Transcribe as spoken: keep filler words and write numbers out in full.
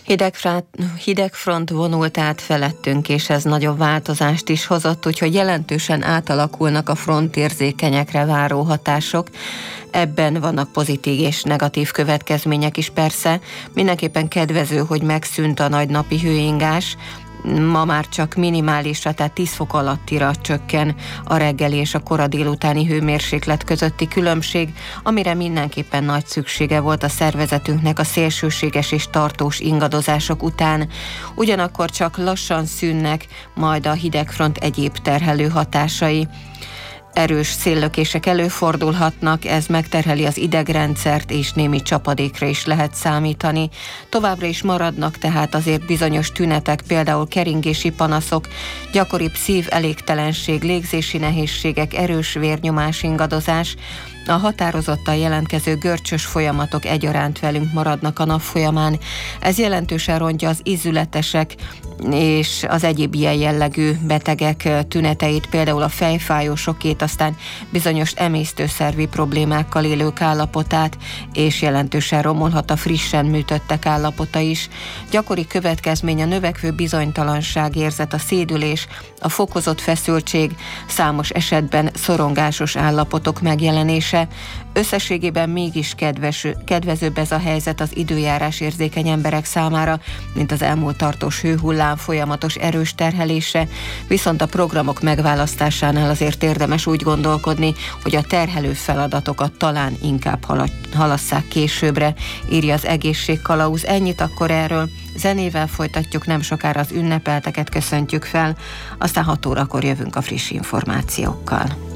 Hidegfront, hidegfront vonult át felettünk, és ez nagyobb változást is hozott, úgyhogy jelentősen átalakulnak a frontérzékenyekre váró hatások. Ebben vannak pozitív és negatív következmények is persze. Mindenképpen kedvező, hogy megszűnt a nagy napi hőingás. Ma már csak minimálisra, tehát tíz fok alattira csökken a reggeli és a kora délutáni hőmérséklet közötti különbség, amire mindenképpen nagy szüksége volt a szervezetünknek a szélsőséges és tartós ingadozások után. Ugyanakkor csak lassan szűnnek majd a hidegfront egyéb terhelő hatásai. Erős széllökések előfordulhatnak, ez megterheli az idegrendszert, és némi csapadékra is lehet számítani. Továbbra is maradnak tehát azért bizonyos tünetek, például keringési panaszok, gyakoribb szívelégtelenség, légzési nehézségek, erős vérnyomás ingadozás. A határozottan jelentkező görcsös folyamatok egyaránt velünk maradnak a nap folyamán. Ez jelentősen rontja az ízületesek és az egyéb ilyen jellegű betegek tüneteit, például a fejfájósokét, aztán bizonyos emésztőszervi problémákkal élők állapotát, és jelentősen romolhat a frissen műtöttek állapota is. Gyakori következmény a növekvő bizonytalanság érzet, a szédülés, a fokozott feszültség, számos esetben szorongásos állapotok megjelenése. Összességében mégis kedves, kedvezőbb ez a helyzet az időjárás érzékeny emberek számára, mint az elmúlt tartós hőhullám folyamatos erős terhelése, viszont a programok megválasztásánál azért érdemes úgy gondolkodni, hogy a terhelő feladatokat talán inkább halasszák későbbre, írja az Egészségkalauz. Ennyit akkor erről. Zenével folytatjuk, nem sokára az ünnepelteket köszöntjük fel, aztán hat órakor jövünk a friss információkkal.